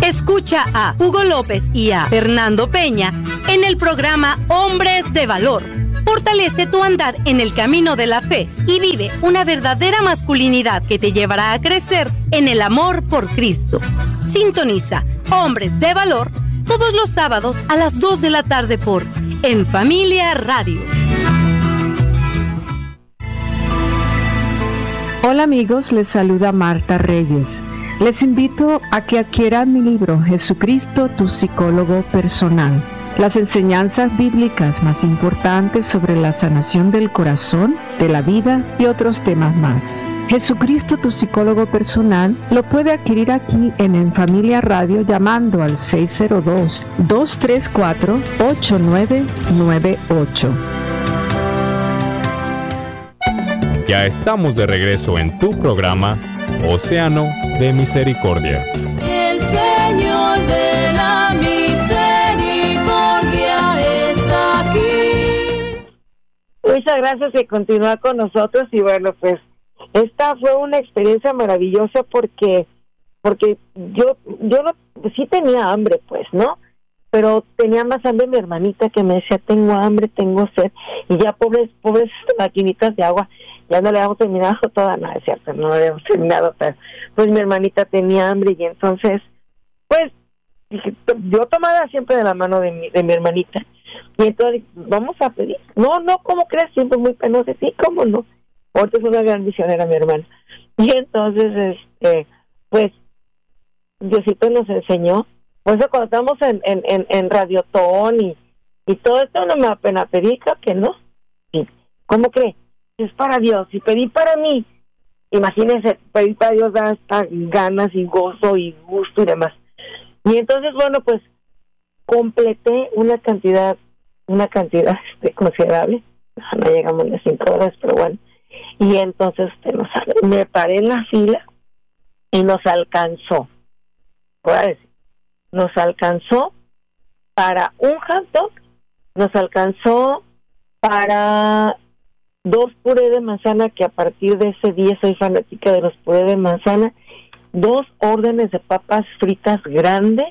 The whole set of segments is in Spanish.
Escucha a Hugo López y a Fernando Peña en el programa Hombres de Valor. Fortalece tu andar en el camino de la fe y vive una verdadera masculinidad que te llevará a crecer en el amor por Cristo. Sintoniza Hombres de Valor todos los sábados a las 2 de la tarde por En Familia Radio. Hola amigos, les saluda Marta Reyes. Les invito a que adquieran mi libro Jesucristo, tu psicólogo personal. Las enseñanzas bíblicas más importantes sobre la sanación del corazón, de la vida y otros temas más. Jesucristo, tu psicólogo personal, lo puede adquirir aquí en Familia Radio llamando al 602-234-8998. Ya estamos de regreso en tu programa Océano de Misericordia. El Señor de la Misericordia está aquí. Muchas gracias que continúa con nosotros y bueno, pues esta fue una experiencia maravillosa porque yo no, sí tenía hambre, pues, ¿no? Pero tenía más hambre mi hermanita que me decía, tengo hambre, tengo sed, y ya pobres maquinitas de agua, ya no le habíamos terminado toda, no, es cierto, no le habíamos terminado, pero pues mi hermanita tenía hambre, y entonces, pues, dije, yo tomaba siempre de la mano de mi hermanita, y entonces, vamos a pedir, no, ¿cómo crees? Siempre muy penosa, sí, ¿cómo no? Ahorita es una gran misionera mi hermana, y entonces, pues, Diosito nos enseñó. Por eso cuando estamos en Radiotón y todo esto, no me da pena pedir, claro que no. Sí. ¿Cómo cree? Es para Dios. Y pedí para mí, imagínense, pedir para Dios da hasta ganas y gozo y gusto y demás. Y entonces, bueno, pues completé una cantidad considerable. No llegamos a las 5 horas, pero bueno. Y entonces me paré en la fila y nos alcanzó. Voy a decir, nos alcanzó para un hot dog, nos alcanzó para 2 puré de manzana, que a partir de ese día soy fanática de los puré de manzana, 2 órdenes de papas fritas grandes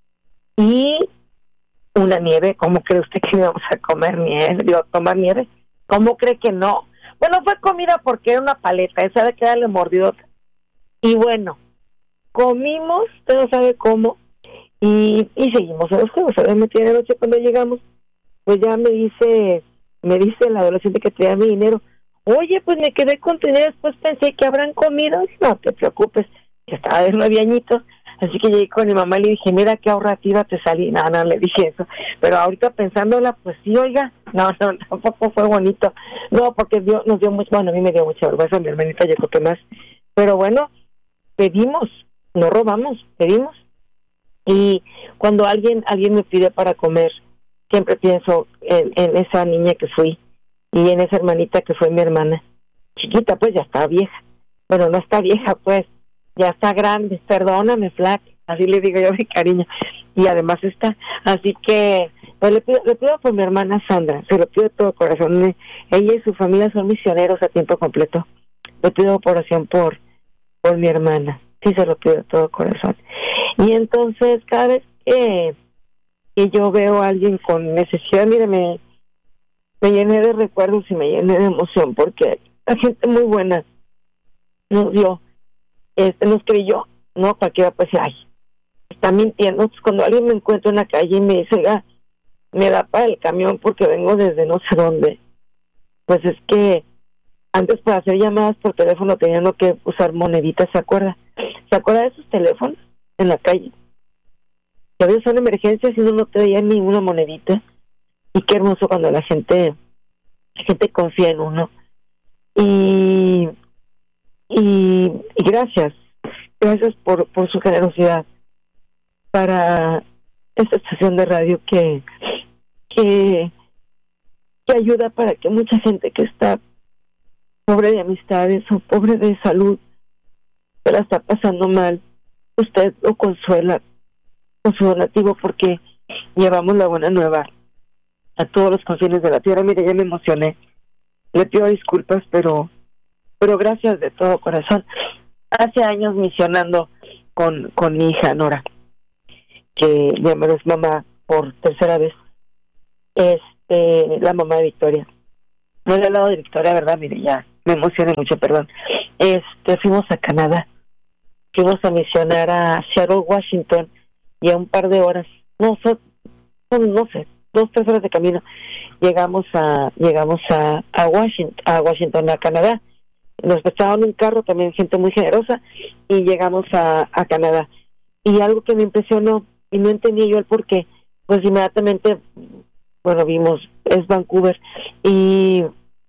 y una nieve. ¿Cómo cree usted que íbamos a comer nieve? ¿Tomar nieve? ¿Cómo cree que no? Bueno, fue comida porque era una paleta, esa de que darle mordidota. Y bueno, comimos, usted no sabe cómo, y seguimos en los juegos. A ver, me tiene noche cuando llegamos, pues ya me dice el adolescente que traía mi dinero, oye, pues me quedé con tu dinero, después pensé que habrán comido. No te preocupes, que estaba de 9 añitos, así que llegué con mi mamá y le dije, mira qué ahorrativa te salí. No, le dije eso, pero ahorita pensándola, pues sí, oiga, no, tampoco fue bonito, no, porque nos dio mucho, bueno, a mí me dio mucha vergüenza, mi hermanita yo creo que más, pero bueno, pedimos, no robamos, pedimos. Y cuando alguien me pide para comer, siempre pienso en esa niña que fui y en esa hermanita que fue mi hermana. Chiquita, pues ya está vieja. Bueno, no está vieja, pues, ya está grande. Perdóname, Flac, así le digo yo mi cariño. Y además está. Así que pues le pido por mi hermana Sandra, se lo pido de todo corazón. Ella y su familia son misioneros a tiempo completo. Le pido oración por mi hermana. Sí, se lo pido de todo corazón. Y entonces, cada vez que yo veo a alguien con necesidad, mire, me llené de recuerdos y me llené de emoción, porque la gente muy buena nos dio, nos creyó, ¿no? Cualquiera pues, ay, está mintiendo. Entonces, cuando alguien me encuentra en la calle y me dice, oiga, me da para el camión porque vengo desde no sé dónde, pues es que antes para hacer llamadas por teléfono tenían que usar moneditas, ¿se acuerda? ¿Se acuerda de esos teléfonos en la calle? Que a veces son emergencias y uno no te veía ni una monedita. Y qué hermoso cuando la gente confía en uno. Y gracias por su generosidad para esta estación de radio que ayuda para que mucha gente que está pobre de amistades o pobre de salud, que la está pasando mal, usted lo consuela con su donativo, porque llevamos la buena nueva a todos los confines de la tierra. Mire, ya me emocioné, le pido disculpas, pero gracias de todo corazón. Hace años misionando con mi hija Nora, que mi hermano es mamá por tercera vez, la mamá de Victoria. No le he hablado de Victoria, ¿verdad? Mire, ya me emocioné mucho, perdón. Fuimos a Canadá, fuimos a misionar a Seattle, Washington, y a un par de horas, no sé, 2-3 horas de camino, llegamos a Washington, a Canadá. Nos prestaron un carro, también gente muy generosa, y llegamos a Canadá. Y algo que me impresionó, y no entendía yo el por qué, pues inmediatamente, bueno, vimos, es Vancouver, y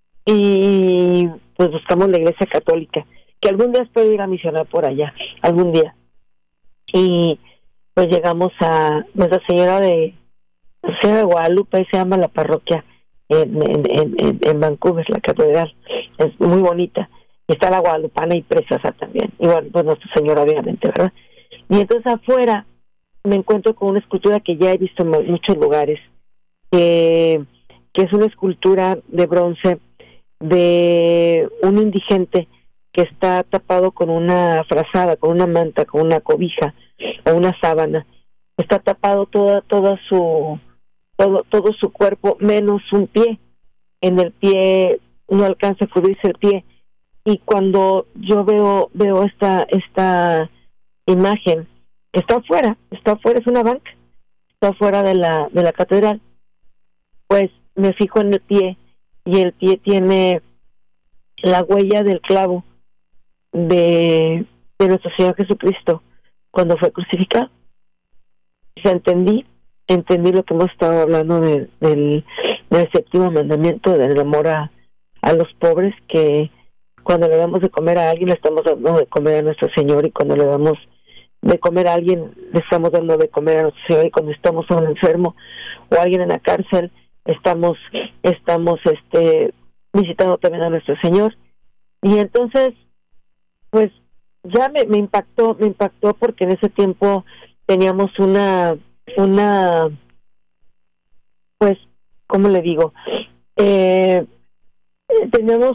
pues buscamos la iglesia católica, que algún día espero ir a misionar por allá, algún día. Y pues llegamos a Nuestra Señora de Guadalupe, ahí se llama la parroquia, en Vancouver, la catedral, es muy bonita, y está la guadalupana y preciosa también, igual pues Nuestra Señora obviamente, ¿verdad? Y entonces afuera me encuentro con una escultura que ya he visto en muchos lugares, que es una escultura de bronce de un indigente que está tapado con una frazada, con una manta, con una cobija o una sábana. Está tapado todo su cuerpo menos un pie. En el pie no alcanza a cubrirse el pie. Y cuando yo veo esta imagen, está afuera, es una banca, está afuera de la catedral, pues me fijo en el pie, y el pie tiene la huella del clavo de nuestro Señor Jesucristo cuando fue crucificado. O sea, entendí lo que hemos estado hablando del séptimo mandamiento, del amor a los pobres, que cuando le damos de comer a alguien le estamos dando de comer a nuestro Señor, y cuando le damos de comer a alguien le estamos dando de comer a nuestro Señor, y cuando estamos a un enfermo o a alguien en la cárcel estamos visitando también a nuestro Señor. Y entonces pues ya me impactó porque en ese tiempo teníamos una pues, ¿cómo le digo? Teníamos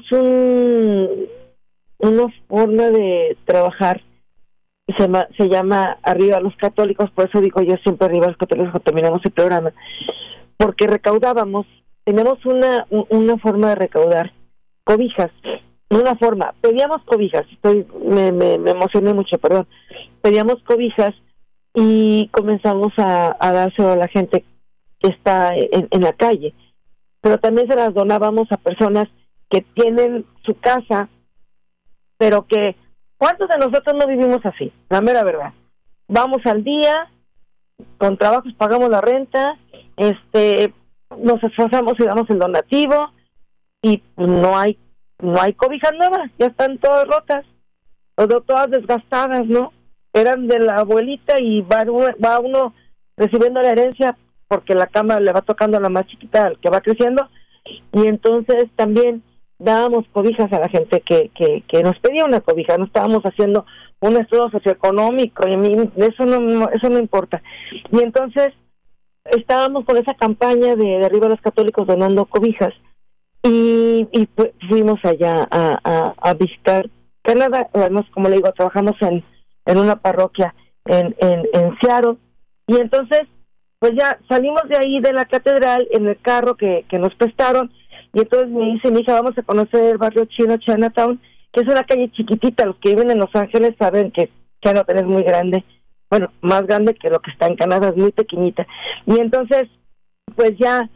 una forma de trabajar, se llama Arriba los Católicos, por eso digo yo siempre Arriba los Católicos cuando terminamos el programa, porque teníamos una forma de recaudar cobijas, pedíamos cobijas, me emocioné mucho, perdón, pedíamos cobijas y comenzamos a dárselo a la gente que está en la calle, pero también se las donábamos a personas que tienen su casa, pero que, ¿cuántos de nosotros no vivimos así? La mera verdad, vamos al día, con trabajos pagamos la renta, nos esforzamos y damos el donativo, y no hay cobijas nuevas, ya están todas rotas, o todas desgastadas, ¿no? Eran de la abuelita, y va uno recibiendo la herencia porque la cama le va tocando a la más chiquita, al que va creciendo, y entonces también dábamos cobijas a la gente que nos pedía una cobija. No estábamos haciendo un estudio socioeconómico, y a mí eso no importa. Y entonces estábamos con esa campaña de Arriba los Católicos donando cobijas, y pues fuimos allá a visitar Canadá. Además, como le digo, trabajamos en una parroquia en Seattle, y entonces pues ya salimos de ahí de la catedral en el carro que nos prestaron, y entonces me dice mi hija, vamos a conocer el barrio chino, Chinatown, que es una calle chiquitita. Los que viven en Los Ángeles saben que Chinatown es muy grande, bueno, más grande que lo que está en Canadá, es muy pequeñita. Y entonces pues ya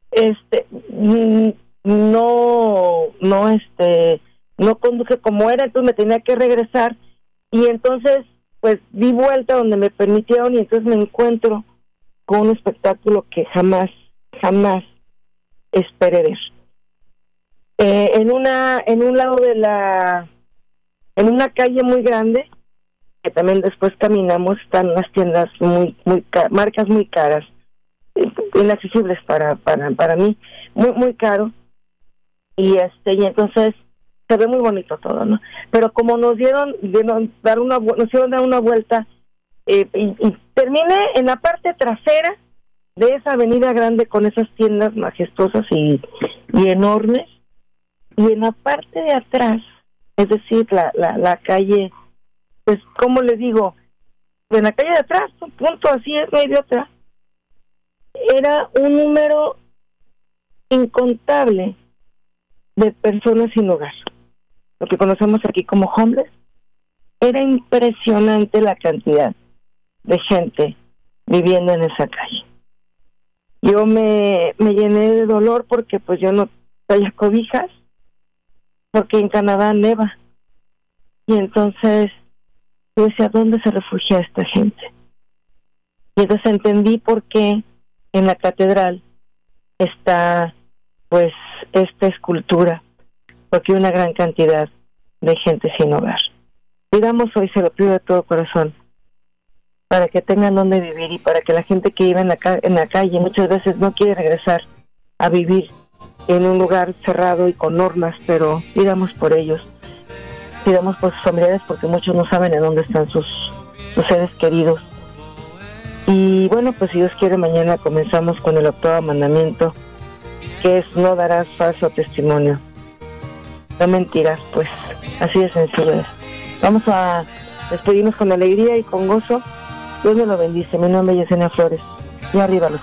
no conduje como era, entonces me tenía que regresar, y entonces pues di vuelta donde me permitieron, y entonces me encuentro con un espectáculo que jamás esperé ver. En un lado en una calle muy grande, que también después caminamos, están unas tiendas marcas muy caras, inaccesibles para mí, muy caro, y entonces se ve muy bonito todo, ¿no? Pero como nos dieron dar una vuelta, y terminé en la parte trasera de esa avenida grande con esas tiendas majestuosas y enormes, y en la parte de atrás, es decir, la calle, pues, ¿cómo le digo? en la calle de atrás, un punto así es medio atrás, era un número incontable de personas sin hogar, lo que conocemos aquí como homeless. Era impresionante la cantidad de gente viviendo en esa calle. Yo me llené de dolor porque pues yo no traía cobijas, porque en Canadá neva. Y entonces yo decía, ¿dónde se refugia esta gente? Y entonces entendí por qué en la catedral está pues esta escultura, porque hay una gran cantidad de gente sin hogar. Pidamos hoy, se lo pido de todo corazón, para que tengan donde vivir y para que la gente que vive en la calle muchas veces no quiere regresar a vivir en un lugar cerrado y con normas, pero pidamos por ellos, pidamos por sus familiares, porque muchos no saben en dónde están sus seres queridos. Y bueno, pues si Dios quiere, mañana comenzamos con el 8º mandamiento, que es: no darás falso testimonio, no mentirás. Pues así de sencillo es. Vamos a despedirnos con alegría y con gozo. Dios me lo bendice. Mi nombre es Yesenia Flores, y arriba los